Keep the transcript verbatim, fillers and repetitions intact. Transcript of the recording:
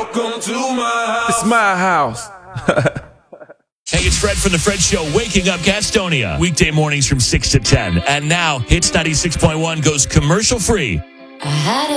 Welcome to my house. It's my house. Hey, it's Fred from The Fred Show, waking up Gastonia. Weekday mornings from six to ten. And now, Hits ninety-six point one goes commercial free. I had a